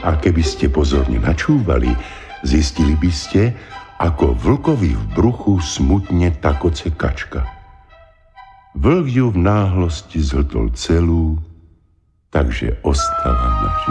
A keby ste pozorne načúvali, zistili by ste, ako vlkovi v bruchu smutne takoce kačka. Vlk ju v náhlosti zhltol celú, takže ostala nažive.